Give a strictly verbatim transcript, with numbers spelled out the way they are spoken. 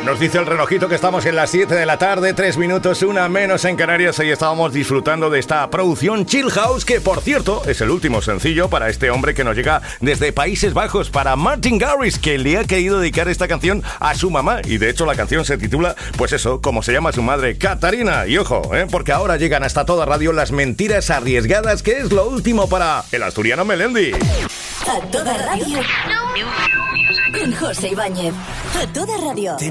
Nos dice el relojito que estamos en las siete de la tarde, tres minutos, una menos en Canarias, y estábamos disfrutando de esta producción Chill House, que por cierto es el último sencillo para este hombre que nos llega desde Países Bajos, para Martin Garrix, que le ha querido dedicar esta canción a su mamá, y de hecho la canción se titula, pues eso, como se llama su madre, Catarina. Y ojo, ¿eh? porque ahora llegan hasta toda radio las mentiras arriesgadas, que es lo último para el asturiano Melendi. A toda radio con José Ibáñez. A toda radio.